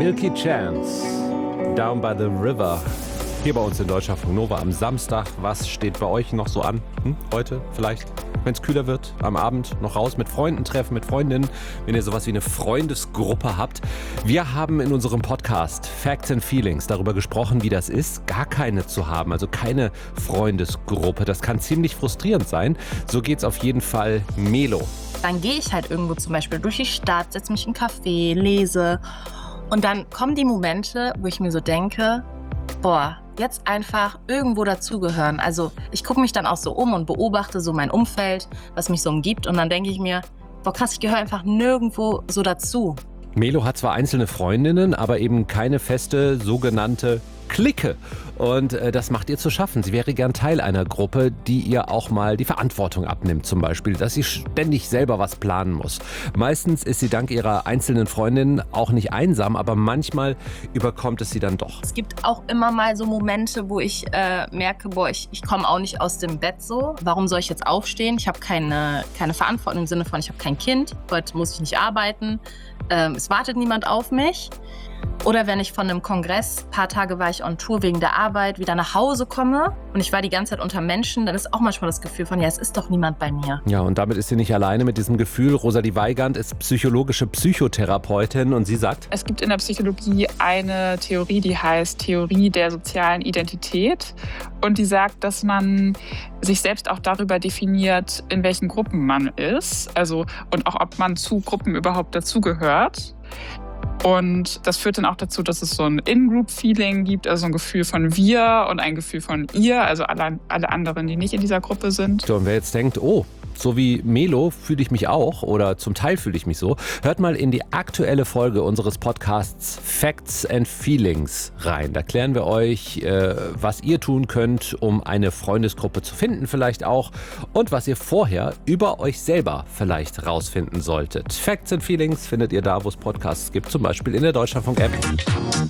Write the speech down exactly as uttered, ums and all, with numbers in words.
Milky Chance, Down by the River. Hier bei uns in Deutschlandfunk Nova am Samstag. Was steht bei euch noch so an? Hm? Heute vielleicht, wenn es kühler wird, am Abend noch raus mit Freunden treffen, mit Freundinnen, wenn ihr sowas wie eine Freundesgruppe habt. Wir haben in unserem Podcast Facts and Feelings darüber gesprochen, wie das ist, gar keine zu haben, also keine Freundesgruppe. Das kann ziemlich frustrierend sein. So geht's auf jeden Fall Melo. Dann gehe ich halt irgendwo zum Beispiel durch die Stadt, setze mich in einen Café, lese und dann kommen die Momente, wo ich mir so denke, boah, jetzt einfach irgendwo dazugehören. Also ich gucke mich dann auch so um und beobachte so mein Umfeld, was mich so umgibt und dann denke ich mir, boah krass, ich gehöre einfach nirgendwo so dazu. Melo hat zwar einzelne Freundinnen, aber eben keine feste sogenannte Clique. Und äh, das macht ihr zu schaffen. Sie wäre gern Teil einer Gruppe, die ihr auch mal die Verantwortung abnimmt zum Beispiel, dass sie ständig selber was planen muss. Meistens ist sie dank ihrer einzelnen Freundinnen auch nicht einsam, aber manchmal überkommt es sie dann doch. Es gibt auch immer mal so Momente, wo ich äh, merke, boah, ich, ich komme auch nicht aus dem Bett so. Warum soll ich jetzt aufstehen? Ich habe keine, keine Verantwortung im Sinne von, ich habe kein Kind. Heute muss ich nicht arbeiten. Ähm, es wartet niemand auf mich. Oder wenn ich von einem Kongress, ein paar Tage war ich on Tour wegen der Arbeit, wieder nach Hause komme und ich war die ganze Zeit unter Menschen, dann ist auch manchmal das Gefühl von, ja, es ist doch niemand bei mir. Ja, und damit ist sie nicht alleine mit diesem Gefühl. Rosalie Weigand ist psychologische Psychotherapeutin und sie sagt: Es gibt in der Psychologie eine Theorie, die heißt Theorie der sozialen Identität und die sagt, dass man sich selbst auch darüber definiert, in welchen Gruppen man ist, also und auch ob man zu Gruppen überhaupt dazugehört. Und das führt dann auch dazu, dass es so ein In-Group-Feeling gibt, also ein Gefühl von wir und ein Gefühl von ihr, also alle, alle anderen, die nicht in dieser Gruppe sind. So, und wer jetzt denkt, oh, so wie Melo fühle ich mich auch oder zum Teil fühle ich mich so, hört mal in die aktuelle Folge unseres Podcasts Facts and Feelings rein. Da klären wir euch, äh, was ihr tun könnt, um eine Freundesgruppe zu finden vielleicht auch und was ihr vorher über euch selber vielleicht rausfinden solltet. Facts and Feelings findet ihr da, wo es Podcasts gibt, zum Beispiel in der Deutschlandfunk-App.